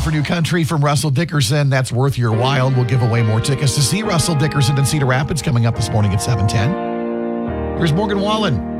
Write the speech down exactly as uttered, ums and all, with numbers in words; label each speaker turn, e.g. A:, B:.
A: for New Country from Russell Dickerson. That's worth your while. We'll give away more tickets to see Russell Dickerson in Cedar Rapids coming up this morning at seven ten. Here's Morgan Wallen.